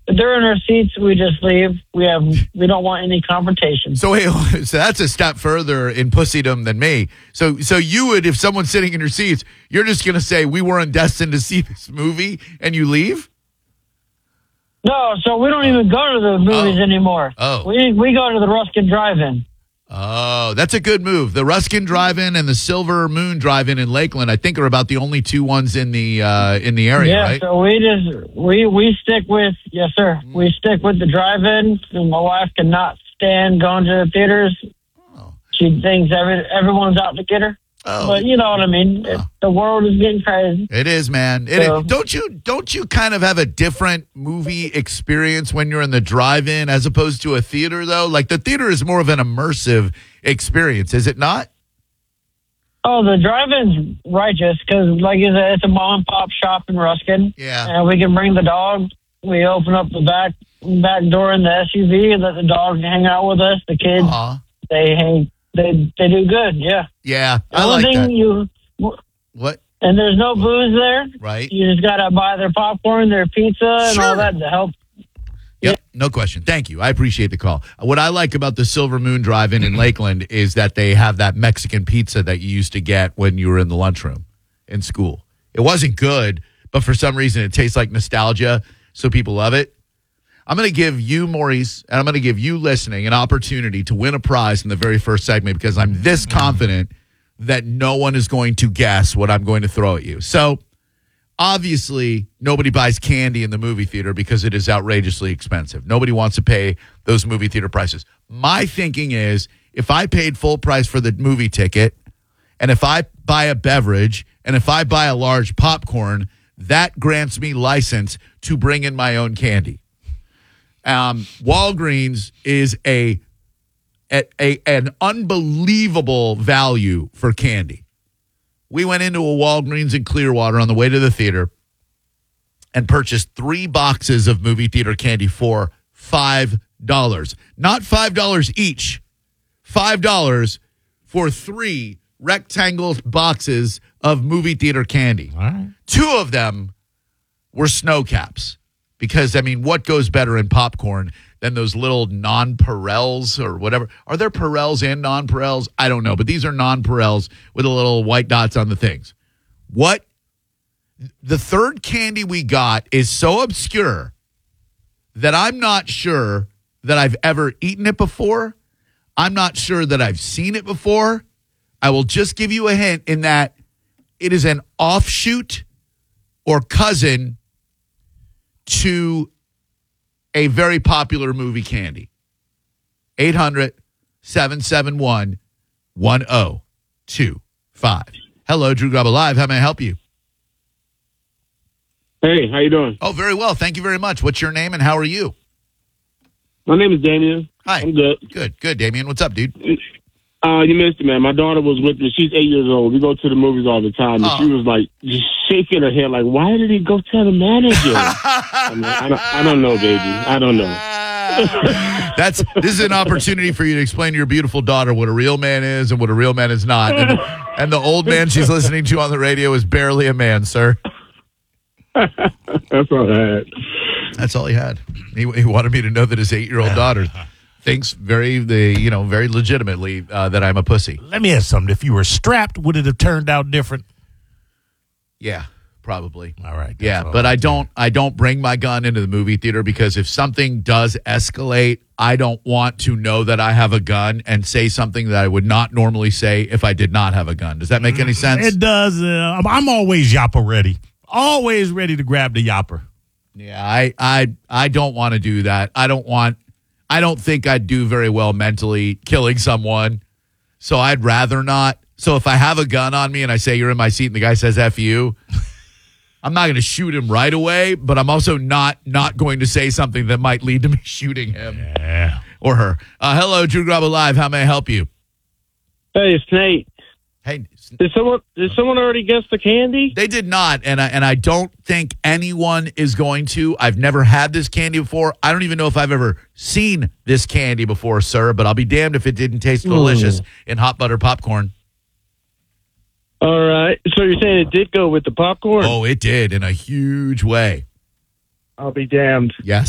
if they're in our seats, we just leave. We don't want any confrontation. So that's a step further in pussydom than me. So you would, if someone's sitting in your seats, you're just going to say, we weren't destined to see this movie, and you leave? No, so we don't even go to the movies anymore. Oh. We go to the Ruskin Drive-In. Oh, that's a good move. The Ruskin Drive-In and the Silver Moon Drive-In in Lakeland, I think, are about the only two ones in the area, yeah, right? So we stick with, yes, sir. We stick with the drive-in. My wife cannot stand going to the theaters. Oh. She thinks everyone's out to get her. Oh. But you know what I mean. The world is getting crazy. It is, man. Don't you kind of have a different movie experience when you're in the drive-in as opposed to a theater, though? Like, the theater is more of an immersive experience, is it not? Oh, the drive-in's righteous because, like you said, it's a mom-and-pop shop in Ruskin. Yeah. And we can bring the dog. We open up the back door in the SUV and let the dog hang out with us. The kids, They do good, yeah. Yeah, I like that. What? And there's no booze there. Right. You just got to buy their popcorn, their pizza, and all that to help. Yep, no question. Thank you. I appreciate the call. What I like about the Silver Moon Drive-In in Lakeland is that they have that Mexican pizza that you used to get when you were in the lunchroom in school. It wasn't good, but for some reason it tastes like nostalgia, so people love it. I'm going to give you, Maurice, and I'm going to give you listening an opportunity to win a prize in the very first segment because I'm this confident that no one is going to guess what I'm going to throw at you. So, obviously, nobody buys candy in the movie theater because it is outrageously expensive. Nobody wants to pay those movie theater prices. My thinking is if I paid full price for the movie ticket and if I buy a beverage and if I buy a large popcorn, that grants me license to bring in my own candy. Walgreens is an unbelievable value for candy. We went into a Walgreens in Clearwater on the way to the theater and purchased 3 boxes of movie theater candy for $5. Not $5 each. $5 for 3 rectangle boxes of movie theater candy. All right. 2 of them were snow caps. Because, I mean, what goes better in popcorn than those little non-Perels or whatever? Are there Perels and non-Perels? I don't know, but these are non-Perels with the little white dots on the things. What? The third candy we got is so obscure that I'm not sure that I've ever eaten it before. I'm not sure that I've seen it before. I will just give you a hint in that it is an offshoot or cousin to a very popular movie candy. 800-771-1025. Hello, Drew Garabo Live. How may I help you? Hey, how you doing? Oh, very well. Thank you very much. What's your name and how are you? My name is Damien. Hi. I'm good. Good, Damien. What's up, dude? You missed it, man. My daughter was with me. She's 8 years old. We go to the movies all the time. And she was like just shaking her head like, why did he go tell the manager? I don't know, baby. I don't know. This is an opportunity for you to explain to your beautiful daughter what a real man is and what a real man is not. And the old man she's listening to on the radio is barely a man, sir. That's all I had. That's all he had. He wanted me to know that his 8-year-old daughter thinks very legitimately that I'm a pussy. Let me ask something. If you were strapped, would it have turned out different? Yeah, probably. All right. Yeah, but I don't bring my gun into the movie theater because if something does escalate, I don't want to know that I have a gun and say something that I would not normally say if I did not have a gun. Does that make any sense? It does. I'm always yapper ready. Always ready to grab the yapper. Yeah, I don't want to do that. I don't think I'd do very well mentally killing someone, so I'd rather not. So if I have a gun on me and I say you're in my seat and the guy says F you, I'm not going to shoot him right away, but I'm also not going to say something that might lead to me shooting him or her. Hello, Drew Garabo Live. How may I help you? Hey, it's Nate. Hey, Did someone already guess the candy? they did not, and I don't think anyone is going to. I've never had this candy before. I don't even know if I've ever seen this candy before, sir, but I'll be damned if it didn't taste delicious in hot butter popcorn. All right. So you're saying it did go with the popcorn? Oh, it did in a huge way. I'll be damned. Yes.